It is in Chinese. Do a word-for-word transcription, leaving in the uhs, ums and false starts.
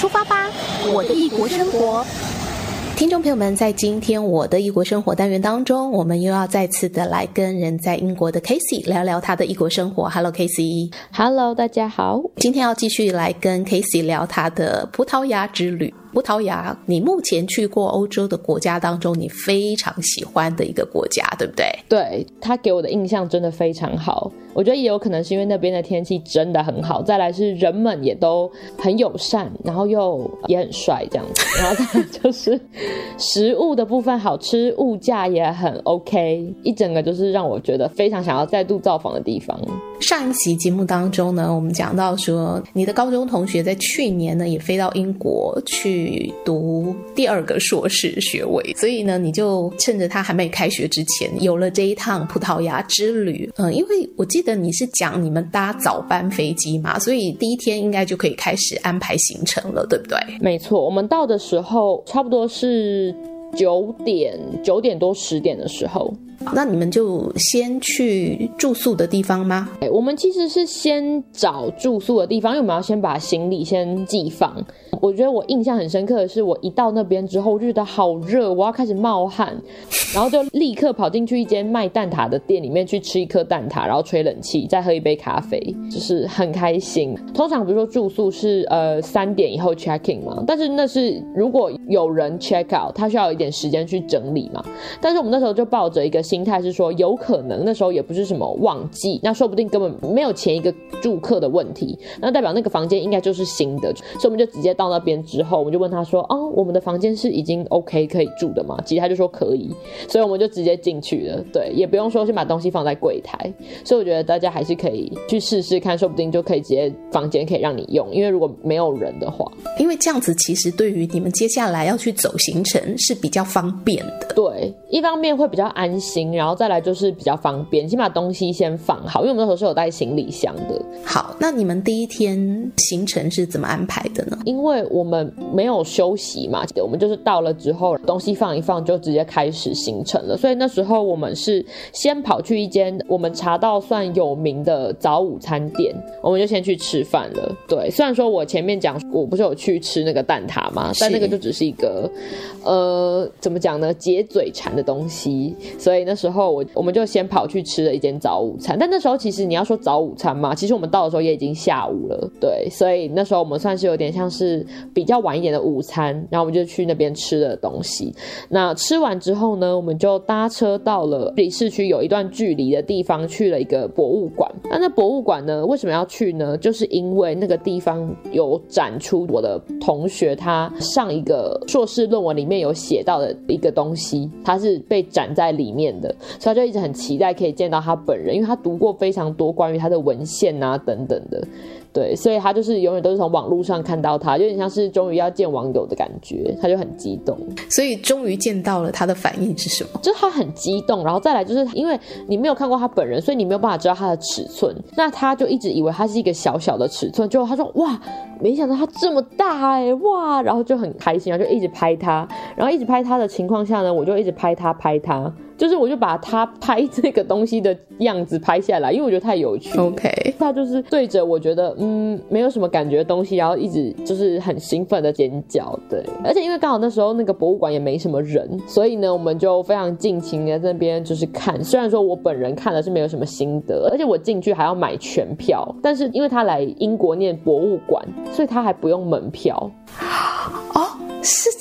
出发吧，我的异国生活。听众朋友们，在今天我的异国生活单元当中，我们又要再次的来跟人在英国的 Casey 聊聊她的异国生活。 Hello Casey。 Hello 大家好。 今天要继续来跟 Casey 聊她的葡萄牙之旅。葡萄牙，你目前去过欧洲的国家当中，你非常喜欢的一个国家，对不对？ 对，他给我的印象真的非常好。我觉得也有可能是因为那边的天气真的很好，再来是人们也都很友善，然后又也很帅这样子，然后再来就是食物的部分好吃，物价也很 OK， 一整个就是让我觉得非常想要再度造访的地方。 上一期节目当中呢，我们讲到说你的高中同学在去年呢也飞到英国去读第二个硕士学位，所以呢你就趁着他还没开学之前有了这一趟葡萄牙之旅。嗯，因为我记得你是讲你们搭早班飞机嘛，所以第一天应该就可以开始安排行程了，对不对？ 没错，我们到的时候差不多是九点九点多十点的时候。 那你们就先去住宿的地方吗？ 我们其实是先找住宿的地方，因为我们要先把行李先寄放。我觉得我印象很深刻的是，我一到那边之后我就觉得好热，我要开始冒汗，然后就立刻跑进去一间卖蛋挞的店里面去吃一颗蛋挞，然后吹冷气，再喝一杯咖啡，就是很开心。通常比如说住宿是呃三点以后 check in 嘛，但是那是如果有人 check out， 他需要有一点时间去整理嘛。但是我们那时候就抱着一个心态是说，有可能那时候也不是什么旺季，那说不定根本没有前一个住客的问题，那代表那个房间应该就是新的，所以我们就直接到那边之后，我们就问他说，哦，我们的房间是已经 OK 可以住的吗？其实他就说可以，所以我们就直接进去了。对，也不用说先把东西放在柜台，所以我觉得大家还是可以去试试看，说不定就可以直接房间可以让你用，因为如果没有人的话， 因为这样子其实对于你们接下来要去走行程是比较方便的。 对，一方面会比较安心，然后再来就是比较方便，先把东西先放好，因为我们那时候是有带行李箱的。 好，那你们第一天行程是怎么安排的呢？ 因为我们没有休息嘛，我们就是到了之后东西放一放就直接开始行程了，所以那时候我们是先跑去一间我们查到算有名的早午餐店，我们就先去吃饭了。对，虽然说我前面讲我不是有去吃那个蛋挞嘛，但那个就只是一个呃怎么讲呢，解嘴馋的东西，所以那时候我我们就先跑去吃了一间早午餐。但那时候其实你要说早午餐嘛，其实我们到的时候也已经下午了。对，所以那时候我们算是有点像是比较晚一点的午餐，然后我们就去那边吃了东西。那吃完之后呢，我们就搭车到了离市区有一段距离的地方，去了一个博物馆。那那博物馆呢，为什么要去呢？就是因为那个地方有展出我的同学他上一个硕士论文里面有写到的一个东西，他是被展在里面的，所以他就一直很期待可以见到他本人，因为他读过非常多关于他的文献啊等等的。对，所以他就是永远都是从网络上看到他，有点像是终于要见网友的感觉，他就很激动。 所以终于见到了，他的反应是什么？ 就是他很激动，然后再来就是因为你没有看过他本人，所以你没有办法知道他的尺寸，那他就一直以为他是一个小小的尺寸，结果他说哇，没想到他这么大哎，哇，然后就很开心，然后就一直拍他，然后一直拍他的情况下呢，我就一直拍他拍他，就是我就把他拍这个东西的样子拍下来，因为我觉得太有趣。 OK， 他就是对着我觉得嗯没有什么感觉的东西，然后一直就是很兴奋的尖叫。对，而且因为刚好那时候那个博物馆也没什么人，所以呢我们就非常尽情的在那边就是看，虽然说我本人看的是没有什么心得，而且我进去还要买全票，但是因为他来英国念博物馆，所以他还不用门票。 哦，是